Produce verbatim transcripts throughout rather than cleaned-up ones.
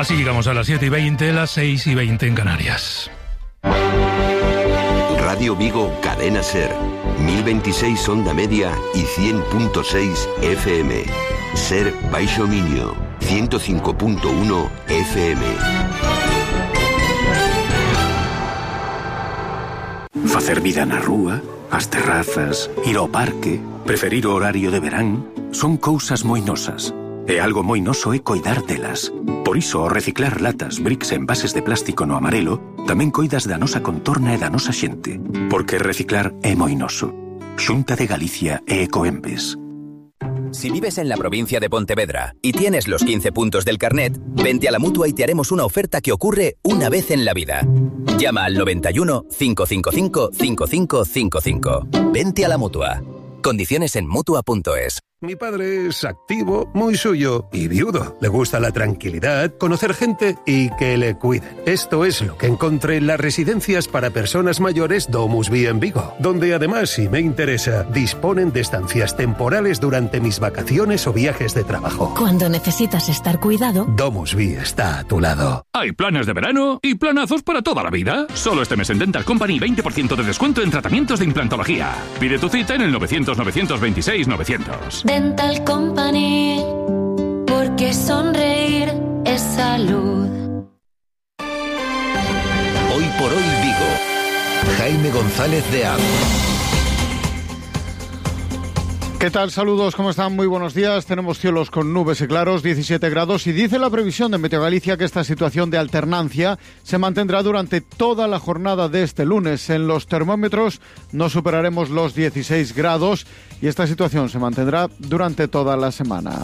Así llegamos a las siete y veinte, las seis y veinte en Canarias. Radio Vigo, Cadena Ser, mil veintiséis onda media y cien punto seis F M. Ser Baixo Miño, ciento cinco punto uno F M. Facer vida na rúa, as terrazas, ir ao parque, preferir o horario de verán, son cousas moi nosas. E algo moi noso é coidar delas. Por iso, ao reciclar latas, bricks e envases de plástico no amarelo, tamén coidas da nosa contorna e da nosa xente. Porque reciclar é moi noso. Xunta de Galicia e Ecoembes. Si vives en la provincia de Pontevedra y tienes los quince puntos del carnet, vente a la Mutua y te haremos una oferta que ocurre una vez en la vida. Llama al noventa y uno, cinco cinco cinco, cinco cinco cinco cinco. Vente a la Mutua. Condiciones en Mutua punto es. Mi padre es activo, muy suyo y viudo. Le gusta la tranquilidad, conocer gente y que le cuiden. Esto es lo que encontré en las residencias para personas mayores DomusVi en Vigo, donde además, si me interesa, disponen de estancias temporales durante mis vacaciones o viajes de trabajo. Cuando necesitas estar cuidado, DomusVi está a tu lado. Hay planes de verano y planazos para toda la vida. Solo este mes en Dental Company veinte por ciento de descuento en tratamientos de implantología. Pide tu cita en el novecientos, novecientos veintiséis, novecientos. Dental Company, porque sonreír es salud. Hoy por hoy Vigo. Jaime González de Aro. ¿Qué tal? Saludos, ¿cómo están? Muy buenos días. Tenemos cielos con nubes y claros, diecisiete grados, y dice la previsión de Meteo Galicia que esta situación de alternancia se mantendrá durante toda la jornada de este lunes. En los termómetros no superaremos los dieciséis grados y esta situación se mantendrá durante toda la semana.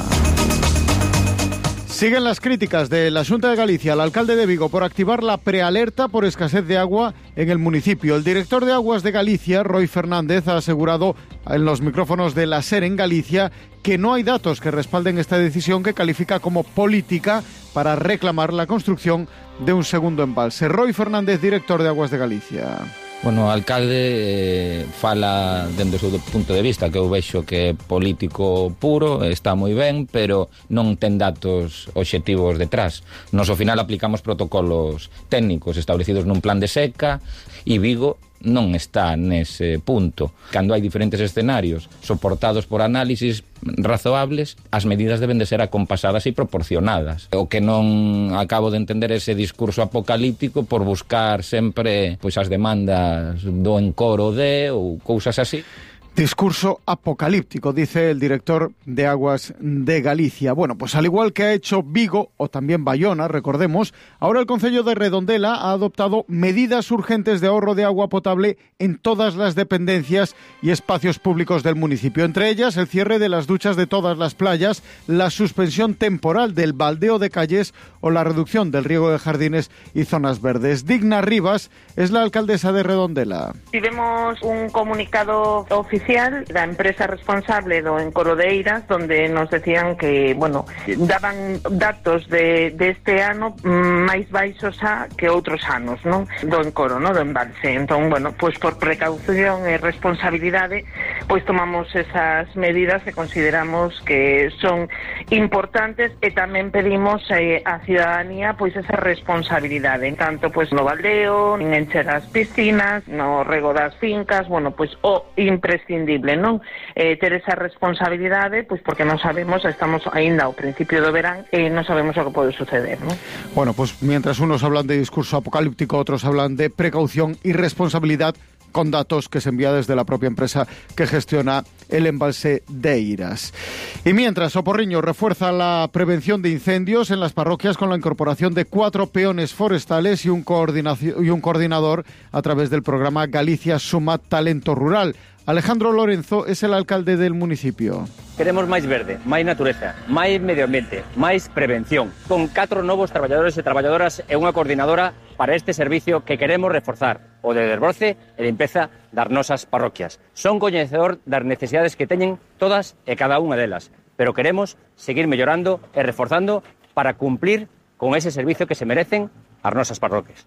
Siguen las críticas de la Xunta de Galicia al alcalde de Vigo por activar la prealerta por escasez de agua en el municipio. El director de Aguas de Galicia, Roy Fernández, ha asegurado en los micrófonos de la SER en Galicia que no hay datos que respalden esta decisión, que califica como política para reclamar la construcción de un segundo embalse. Roy Fernández, director de Aguas de Galicia. Bueno, o alcalde eh, fala dende o seu punto de vista, que eu vexo que é político puro, está moi ben, pero non ten datos obxectivos detrás. Nos ao final aplicamos protocolos técnicos establecidos nun plan de seca e Vigo non está nese punto. Cando hai diferentes escenarios soportados por análisis razoables, as medidas deben de ser acompasadas e proporcionadas. O que non acabo de entender ese discurso apocalíptico por buscar sempre pois as demandas do encoro de ou cousas así. Discurso apocalíptico, dice el director de Aguas de Galicia. Bueno, pues al igual que ha hecho Vigo o también Bayona, recordemos, ahora el Concello de Redondela ha adoptado medidas urgentes de ahorro de agua potable en todas las dependencias y espacios públicos del municipio. Entre ellas, el cierre de las duchas de todas las playas, la suspensión temporal del baldeo de calles o la reducción del riego de jardines y zonas verdes. Digna Rivas es la alcaldesa de Redondela. Tivemos un comunicado oficial da empresa responsable do Encoro de Eiras, donde nos decían que, bueno, daban datos de, de este ano máis baixos a que outros anos, non? Do Encoro, non? Do embalse. Entón, bueno, pois por precaución e responsabilidade, pois tomamos esas medidas que consideramos que son importantes e tamén pedimos eh, á ciudadanía pois esa responsabilidade, tanto pois no baldeo, en encher as piscinas, no rego das fincas, bueno, pois o imprescindible, non? Eh, ter esa responsabilidade, pois porque non sabemos, estamos aínda ao principio do verán e non sabemos o que pode suceder, non? Bueno, pues mientras unos hablan de discurso apocalíptico, otros hablan de precaución y responsabilidad, con datos que se envía desde la propia empresa que gestiona el embalse de Eiras. Y mientras, Oporriño refuerza la prevención de incendios en las parroquias con la incorporación de cuatro peones forestales y un, coordinación, y un coordinador a través del programa Galicia Suma Talento Rural. Alejandro Lorenzo es el alcalde del municipio. Queremos máis verde, máis natureza, máis medio ambiente, máis prevención, con catro novos traballadores e traballadoras e unha coordinadora para este servicio que queremos reforzar, o de desbroce e limpeza das nosas parroquias. Son coñecedor das necesidades que teñen todas e cada unha delas, pero queremos seguir mellorando e reforzando para cumplir con ese servicio que se merecen as nosas parroquias.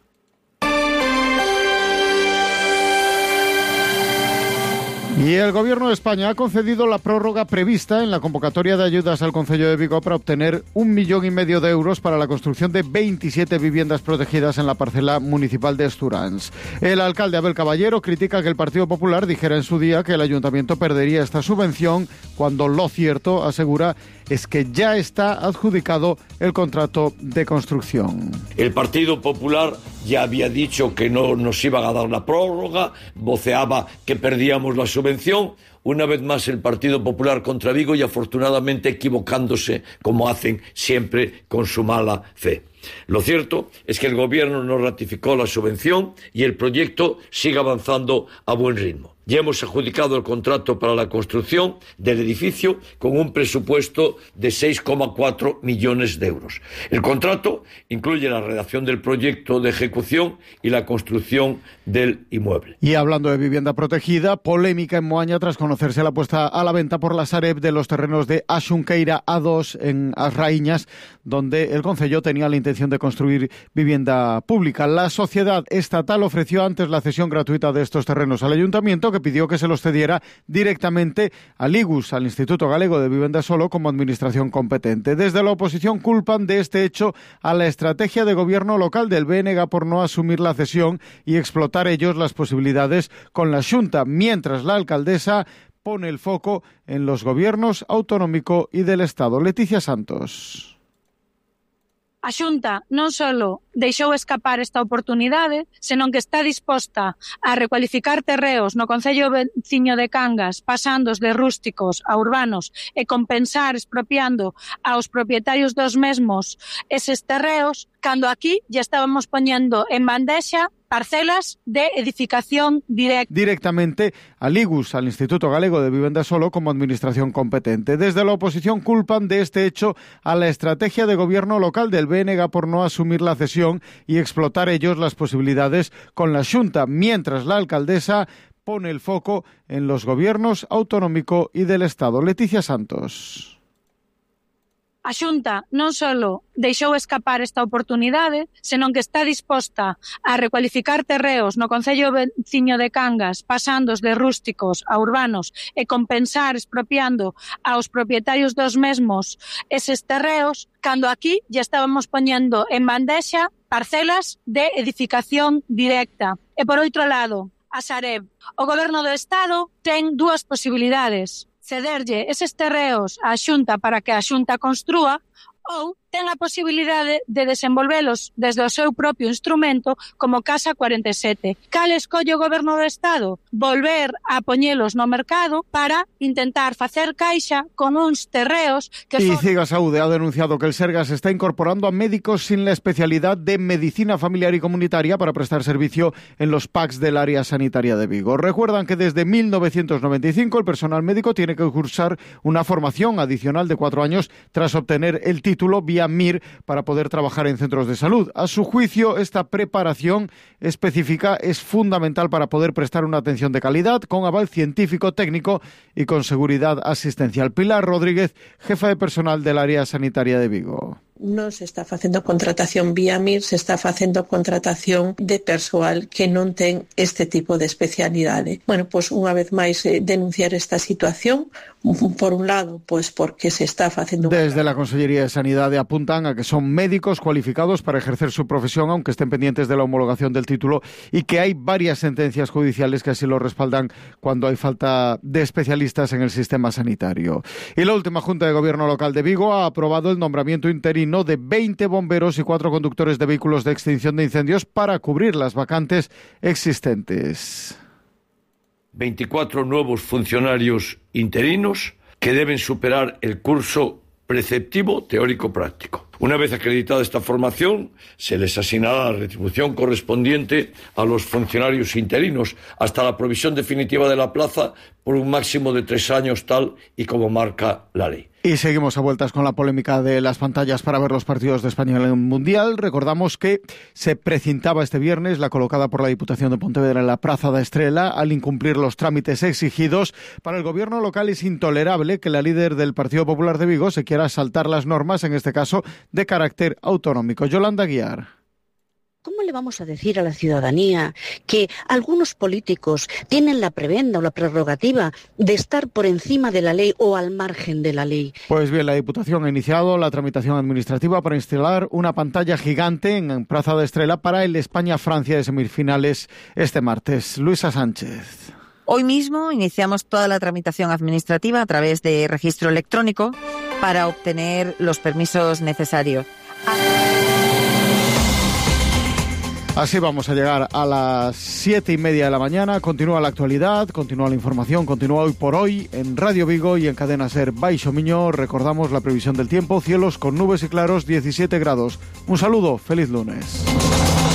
Y el Gobierno de España ha concedido la prórroga prevista en la convocatoria de ayudas al Concello de Vigo para obtener un millón y medio de euros para la construcción de veintisiete viviendas protegidas en la parcela municipal de Esturans. El alcalde Abel Caballero critica que el Partido Popular dijera en su día que el ayuntamiento perdería esta subvención, cuando lo cierto, asegura, es que ya está adjudicado el contrato de construcción. El Partido Popular ya había dicho que no nos iban a dar la prórroga, voceaba que perdíamos la subvención. Una vez más el Partido Popular contra Vigo y afortunadamente equivocándose, como hacen siempre con su mala fe. Lo cierto es que el Gobierno no ratificó la subvención y el proyecto sigue avanzando a buen ritmo. Ya hemos adjudicado el contrato para la construcción del edificio con un presupuesto de seis coma cuatro millones de euros. El contrato incluye la redacción del proyecto de ejecución y la construcción del inmueble. Y hablando de vivienda protegida, polémica en Moaña tras conocerse la puesta a la venta por la Sareb de los terrenos de Axunqueira A dos en As Raíñas, donde el concello tenía la intención de construir vivienda pública. La sociedad estatal ofreció antes la cesión gratuita de estos terrenos al ayuntamiento, que pidió que se los cediera directamente al I G U S, al Instituto Galego de Vivienda Solo, como administración competente. Desde la oposición culpan de este hecho a la estrategia de gobierno local del B N G por no asumir la cesión y explotar ellos las posibilidades con la Xunta, mientras la alcaldesa pone el foco en los gobiernos autonómico y del Estado. Leticia Santos. A Xunta non só deixou escapar esta oportunidade, senón que está disposta a recualificar terreos no concello veciño de Cangas, pasándos de rústicos a urbanos e compensar expropiando aos propietarios dos mesmos eses terreos, cando aquí ya estábamos poñendo en bandexa parcelas de edificación directa. Directamente al I G U S, al Instituto Galego de Vivienda Solo, como administración competente. Desde la oposición culpan de este hecho a la estrategia de gobierno local del B N G por no asumir la cesión y explotar ellos las posibilidades con la Xunta, mientras la alcaldesa pone el foco en los gobiernos autonómico y del Estado. Leticia Santos. A Xunta non só deixou escapar esta oportunidade, senón que está disposta a recualificar terreos no concello veciño de Cangas, pasándos de rústicos a urbanos e compensar expropiando aos propietarios dos mesmos eses terreos, cando aquí ya estábamos poñendo en bandexa parcelas de edificación directa. E por outro lado, a Sareb, o Goberno do Estado ten dúas posibilidades: cederlle eses terreos á Xunta para que a Xunta construa, ou ten a posibilidade de desenvolvelos desde o seu propio instrumento como Casa cuarenta e sete. Cal escolle o Goberno do Estado? Volver a poñelos no mercado para intentar facer caixa con uns terreos que... Y for... Ciga Saúde ha denunciado que el Sergas está incorporando a médicos sin la especialidad de medicina familiar y comunitaria para prestar servicio en los P A Cs del área sanitaria de Vigo. Recuerdan que desde mil novecientos noventa y cinco el personal médico tiene que cursar una formación adicional de cuatro años tras obtener el título vía M I R para poder trabajar en centros de salud. A su juicio, esta preparación específica es fundamental para poder prestar una atención de calidad, con aval científico, técnico y con seguridad asistencial. Pilar Rodríguez, jefa de personal del área sanitaria de Vigo. Non se está facendo contratación vía M I R, se está facendo contratación de persoal que non ten este tipo de especialidade. Bueno, pois unha vez máis eh, denunciar esta situación, por un lado, pois porque se está facendo... Desde la Consellería de Sanidade apuntan a que son médicos cualificados para ejercer su profesión, aunque estén pendientes de la homologación del título, y que hay varias sentencias judiciales que así lo respaldan cuando hay falta de especialistas en el sistema sanitario. Y la última Junta de Gobierno local de Vigo ha aprobado el nombramiento interino de veinte bomberos y cuatro conductores de vehículos de extinción de incendios para cubrir las vacantes existentes. veinticuatro nuevos funcionarios interinos que deben superar el curso preceptivo teórico-práctico. Una vez acreditada esta formación, se les asignará la retribución correspondiente a los funcionarios interinos hasta la provisión definitiva de la plaza por un máximo de tres años, tal y como marca la ley. Y seguimos a vueltas con la polémica de las pantallas para ver los partidos de España en el Mundial. Recordamos que se precintaba este viernes la colocada por la Diputación de Pontevedra en la Praza da Estrela al incumplir los trámites exigidos. Para el gobierno local es intolerable que la líder del Partido Popular de Vigo se quiera saltar las normas, en este caso de carácter autonómico. Yolanda Guiar. ¿Cómo le vamos a decir a la ciudadanía que algunos políticos tienen la prebenda o la prerrogativa de estar por encima de la ley o al margen de la ley? Pues bien, la Diputación ha iniciado la tramitación administrativa para instalar una pantalla gigante en Plaza de Estrella para el España-Francia de semifinales este martes. Luisa Sánchez. Hoy mismo iniciamos toda la tramitación administrativa a través de registro electrónico para obtener los permisos necesarios. Así vamos a llegar a las siete y media de la mañana. Continúa la actualidad, continúa la información, continúa Hoy por Hoy en Radio Vigo y en Cadena Ser Baixo Miño. Recordamos la previsión del tiempo, cielos con nubes y claros, diecisiete grados. Un saludo, feliz lunes.